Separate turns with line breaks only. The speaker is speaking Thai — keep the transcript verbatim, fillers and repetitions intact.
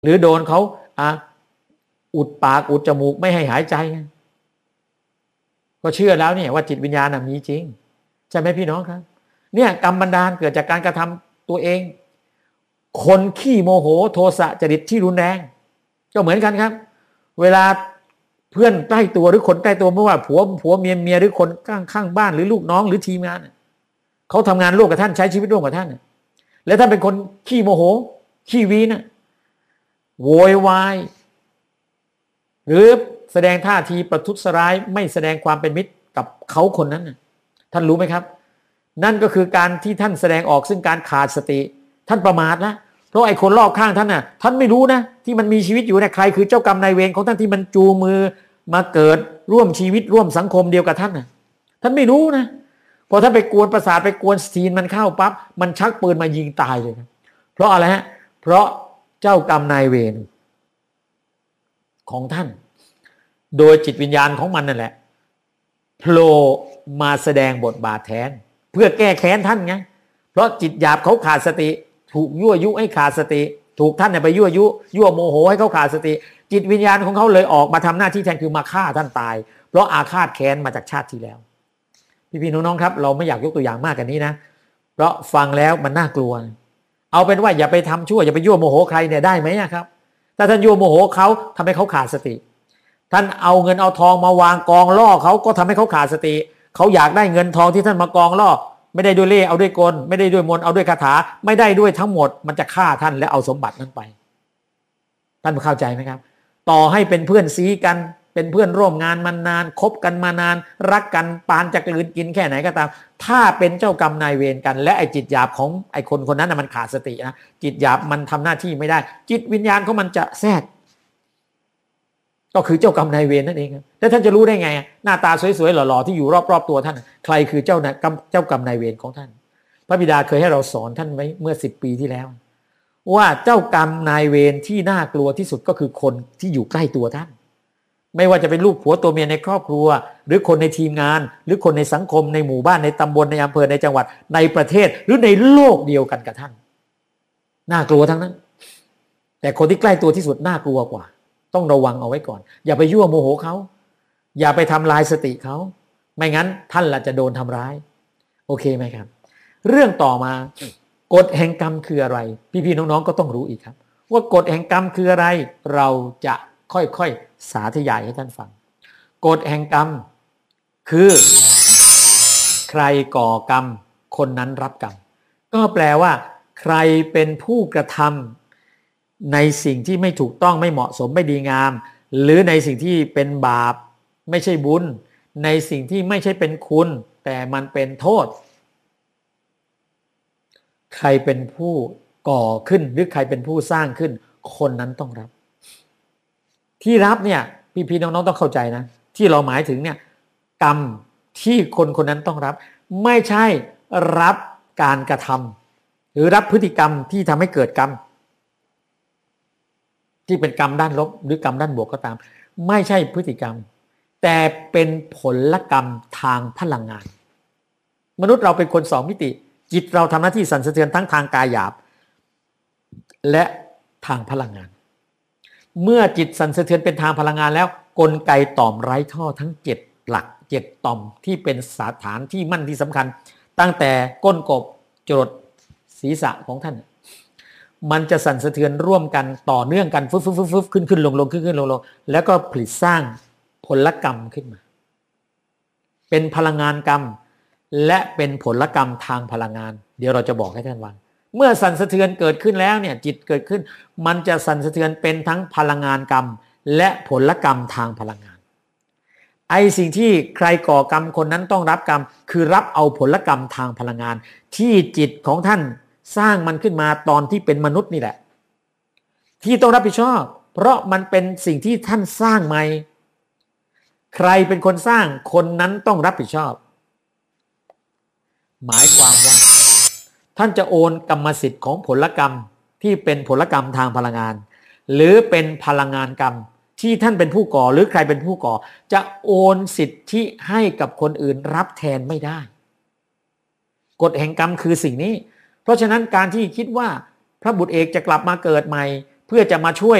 หรือโดนเขาอ่ะอุดปากอุดจมูกไม่ให้หายใจก็เชื่อแล้วเนี่ยว่าจิตวิญญาณมีจริงใช่ไหมพี่น้องครับเนี่ยกรรมบันดาลเกิดจากการกระทำตัวเองคนขี้โมโหโทสะจริตที่รุนแรงก็เหมือนกันครับเวลาเพื่อนใกล้ตัวหรือคนใกล้ตัวไม่ว่าผัวผัวเมียเมียหรือคนข้างข้างบ้านหรือลูกน้องหรือทีมงานเขาทำงานร่วมกับท่านใช้ชีวิตร่วมกับท่านแล้วท่านเป็นคนขี้โมโหขี้วีนะโวยวายหรือแสดงท่าทีประทุษร้ายไม่แสดงความเป็นมิตรกับเขาคนนั้นท่านรู้ไหมครับนั่นก็คือการที่ท่านแสดงออกซึ่งการขาดสติท่านประมาทนะเพราะไอ้คนรอบข้างท่านน่ะท่านไม่รู้นะที่มันมีชีวิตอยู่เนี่ยใครคือเจ้ากรรมนายเวรของท่านที่มันจูงมือมาเกิดร่วมชีวิตร่วมสังคมเดียวกับท่านน่ะท่านไม่รู้นะพอท่านไปกวนประสาทไปกวนสตีนมันเข้าปั๊บมันชักปืนมายิงตายเลยนะเพราะอะไรฮะเพราะเจ้ากรรมนายเวรของท่านโดยจิตวิญญาณของมันนั่นแหละโผล่มาแสดงบทบาทแทนเพื่อแก้แค้นท่านไงเพราะจิตหยาบเขาขาดสติถูกยั่วยุให้ขาดสติถูกท่านเนี่ยไปยั่วยุยั่วโมโหให้เขาขาดสติจิตวิญญาณของเขาเลยออกมาทำหน้าที่แทนคือมาฆ่าท่านตายเพราะอาฆาตแค้นมาจากชาติที่แล้วพี่ๆน้องๆครับเราไม่อยากยกตัวอย่างมากกว่านี้นะเพราะฟังแล้วมันน่ากลัวเอาเป็นว่าอย่าไปทำชั่วอย่าไปยั่วโมโหใครเนี่ยได้ไหมครับถ้าท่านยั่วโมโหเขาทำให้เขาขาดสติท่านเอาเงินเอาทองมาวางกองล่อเขาก็ทำให้เขาขาดสติเขาอยากได้เงินทองที่ท่านมากองล่อไม่ได้ด้วยเล่ห์เอาด้วยกลไม่ได้ด้วยมนต์เอาด้วยคาถาไม่ได้ด้วยทั้งหมดมันจะฆ่าท่านและเอาสมบัตินั้นไปท่านเข้าใจไหมครับต่อให้เป็นเพื่อนซีกันเป็นเพื่อนร่วมงานมานานคบกันมานานรักกันปานจะกลืนกินแค่ไหนก็ตามถ้าเป็นเจ้ากรรมนายเวรกันและไอ้จิตหยาบของไอ้คนคนนั้นนะมันขาดสตินะจิตหยาบมันทำหน้าที่ไม่ได้จิตวิญญาณของมันจะแทรกก็คือเจ้ากรรมนายเวรนั่นเองครับแล้วท่านจะรู้ได้ไงหน้าตาสวยๆหล่อๆที่อยู่รอบๆตัวท่านใครคือเจ้านะเจ้ากรรมนายเวรของท่านพระบิดาเคยให้เราสอนท่านไว้เมื่อสิบปีที่แล้วว่าเจ้ากรรมนายเวรที่น่ากลัวที่สุดก็คือคนที่อยู่ใกล้ตัวท่านไม่ว่าจะเป็นลูกผัวตัวเมียในครอบครัวหรือคนในทีมงานหรือคนในสังคมในหมู่บ้านในตำบลในอำเภอในจังหวัดในประเทศหรือในโลกเดียวกันกับท่านน่ากลัวทั้งนั้นแต่คนที่ใกล้ตัวที่สุดน่ากลัวกว่าต้องระวังเอาไว้ก่อนอย่าไปยั่วโมโหเขาอย่าไปทำลายสติเขาไม่งั้นท่านละจะโดนทำร้ายโอเคไหมครับเรื่องต่อมากฎแห่งกรรมคืออะไรพี่ๆน้องๆก็ต้องรู้อีกครับว่ากฎแห่งกรรมคืออะไรเราจะค่อยๆสาธยายให้ท่านฟังกฎแห่งกรรมคือใครก่อกรรมคนนั้นรับกรรมก็แปลว่าใครเป็นผู้กระทำในสิ่งที่ไม่ถูกต้องไม่เหมาะสมไม่ดีงามหรือในสิ่งที่เป็นบาปไม่ใช่บุญในสิ่งที่ไม่ใช่เป็นคุณแต่มันเป็นโทษใครเป็นผู้ก่อขึ้นหรือใครเป็นผู้สร้างขึ้นคนนั้นต้องรับที่รับเนี่ยพี่ๆน้องๆต้องเข้าใจนะที่เราหมายถึงเนี่ยกรรมที่คนคนนั้นต้องรับไม่ใช่รับการกระทำหรือรับพฤติกรรมที่ทำให้เกิดกรรมที่เป็นกรรมด้านลบหรือกรรมด้านบวกก็ตามไม่ใช่พฤติกรรมแต่เป็นผลกรรมทางพลังงานมนุษย์เราเป็นคนสองมิติจิตเราทำหน้าที่สั่นสะเทือนทั้งทางกายหยาบและทางพลังงานเมื่อจิตสั่นสะเทือนเป็นทางพลังงานแล้วกลไกต่อมไร้ท่อทั้งเจ็ดหลักเจ็ดต่อมที่เป็นสถานที่มั่นที่สำคัญตั้งแต่ก้นกบจรดศีรษะของท่านมันจะสั่นสะเทือนร่วมกันต่อเนื่องกันฟึบฟึบฟึบฟึบขึ้นขึ้นลงลงขึ้นขึ้นลงลงแล้วก็ผลิตสร้างผลกรรมขึ้นมาเป็นพลังงานกรรมและเป็นผลกรรมทางพลังงานเดี๋ยวเราจะบอกให้ท่านฟังเมื่อสั่นสะเทือนเกิดขึ้นแล้วเนี่ยจิตเกิดขึ้นมันจะสั่นสะเทือนเป็นทั้งพลังงานกรรมและผลกรรมทางพลังงานไอ้สิ่งที่ใครก่อกรรมคนนั้นต้องรับกรรมคือรับเอาผลกรรมทางพลังงานที่จิตของท่านสร้างมันขึ้นมาตอนที่เป็นมนุษย์นี่แหละที่ต้องรับผิดชอบเพราะมันเป็นสิ่งที่ท่านสร้างใหม่ใครเป็นคนสร้างคนนั้นต้องรับผิดชอบหมายความว่าท่านจะโอนกรรมสิทธิ์ของผลกรรมที่เป็นผลกรรมทางพลังงานหรือเป็นพลังงานกรรมที่ท่านเป็นผู้ก่อหรือใครเป็นผู้ก่อจะโอนสิทธิให้กับคนอื่นรับแทนไม่ได้กฎแห่งกรรมคือสิ่งนี้เพราะฉะนั้นการที่คิดว่าพระบุตรเอกจะกลับมาเกิดใหม่เพื่อจะมาช่วย